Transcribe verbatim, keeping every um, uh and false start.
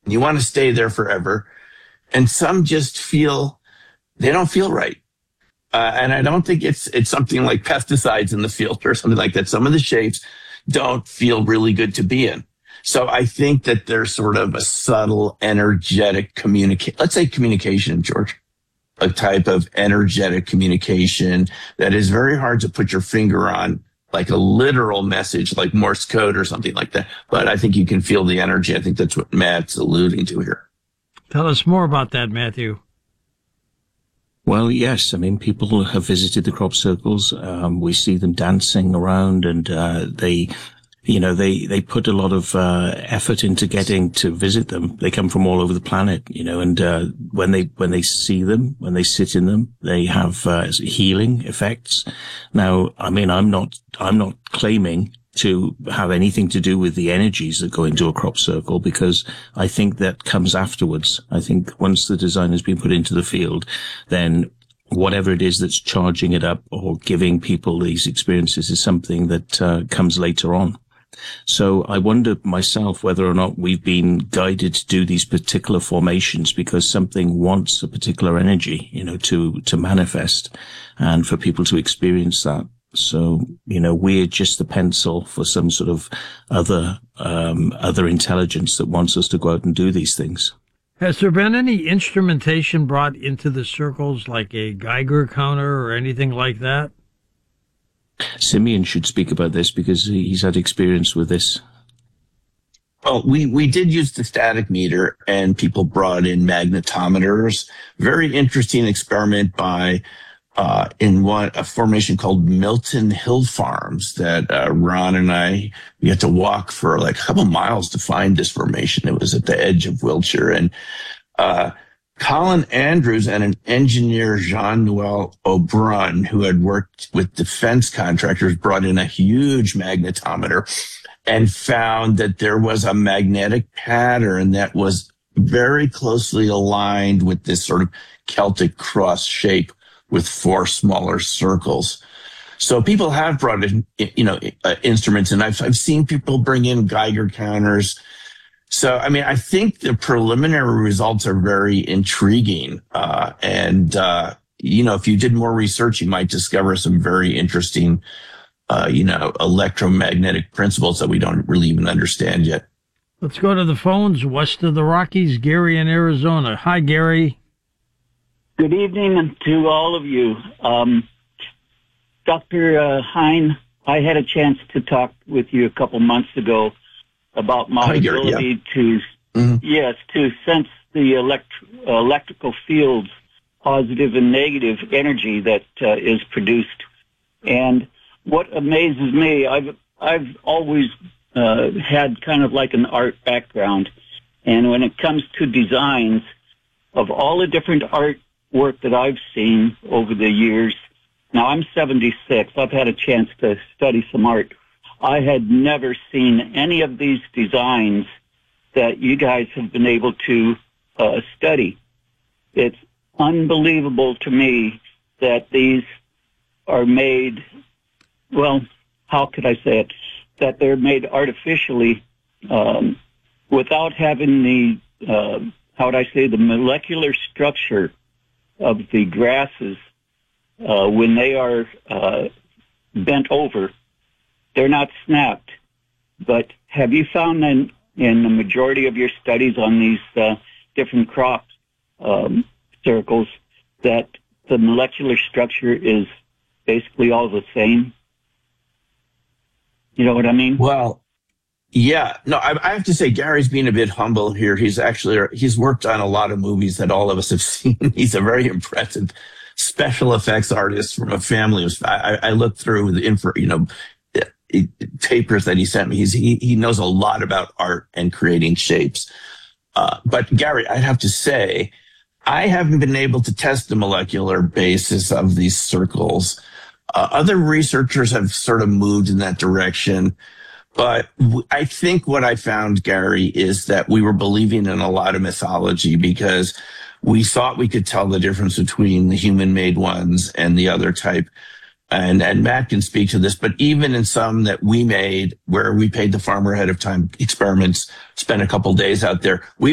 You want to stay there forever. And some just feel, they don't feel right. Uh, and I don't think it's it's something like pesticides in the field or something like that. Some of the shapes don't feel really good to be in. So I think that there's sort of a subtle, energetic communication. Let's say communication, George, a type of energetic communication that is very hard to put your finger on, like a literal message, like Morse code or something like that. But I think you can feel the energy. I think that's what Matt's alluding to here. Tell us more about that, Matthew. Well, yes. I mean, people have visited the crop circles. Um, we see them dancing around, and uh, they, you know, they they put a lot of uh, effort into getting to visit them. They come from all over the planet, you know, and uh, when they when they see them, when they sit in them, they have uh, healing effects. Now, I mean, I'm not I'm not claiming to have anything to do with the energies that go into a crop circle, because I think that comes afterwards. I think once the design has been put into the field, then whatever it is that's charging it up or giving people these experiences is something that uh, comes later on. So I wonder myself whether or not we've been guided to do these particular formations because something wants a particular energy, you know, to, to manifest and for people to experience that. So, you know, we're just the pencil for some sort of other, um, other intelligence that wants us to go out and do these things. Has there been any instrumentation brought into the circles, like a Geiger counter or anything like that? Simeon should speak about this because he's had experience with this. Well, we, we did use the static meter, and people brought in magnetometers. Very interesting experiment by Uh, in one, a formation called Milton Hill Farms that, uh, Ron and I, we had to walk for like a couple miles to find this formation. It was at the edge of Wiltshire, and, uh, Colin Andrews and an engineer, Jean-Noel O'Brien, who had worked with defense contractors, brought in a huge magnetometer and found that there was a magnetic pattern that was very closely aligned with this sort of Celtic cross shape with four smaller circles. So people have brought in, you know, uh, instruments, and I've, I've seen people bring in Geiger counters. So, I mean, I think the preliminary results are very intriguing. Uh, and, uh, you know, if you did more research, you might discover some very interesting, uh, you know, electromagnetic principles that we don't really even understand yet. Let's go to the phones west of the Rockies. Gary in Arizona. Hi, Gary. Good evening to all of you. Um, Doctor Uh, Hein, I had a chance to talk with you a couple months ago about my Hi, Gary, ability yeah. to, Mm-hmm. yes, to sense the elect- electrical fields, positive and negative energy that uh, is produced. And what amazes me, I've, I've always uh, had kind of like an art background. And when it comes to designs, of all the different art work that I've seen over the years. Now, I'm seventy-six. I've had a chance to study some art. I had never seen any of these designs that you guys have been able to uh, study. It's unbelievable to me that these are made, well, how could I say it, that they're made artificially um, without having the, uh, how would I say, the molecular structure of the grasses uh, when they are uh, bent over. They're not snapped. But have you found in, in the majority of your studies on these uh, different crop um, circles that the molecular structure is basically all the same? You know what I mean? Well, yeah. No, I, I have to say, Gary's being a bit humble here. He's actually, he's worked on a lot of movies that all of us have seen. He's a very impressive special effects artist from a family of, I, I looked through the info, you know, papers that he sent me. He's, he, he knows a lot about art and creating shapes. Uh, but Gary, I'd have to say, I haven't been able to test the molecular basis of these circles. Uh, other researchers have sort of moved in that direction. But I think what I found, Gary, is that we were believing in a lot of mythology because we thought we could tell the difference between the human-made ones and the other type. And, and Matt can speak to this, but even in some that we made where we paid the farmer ahead of time experiments, spent a couple days out there, we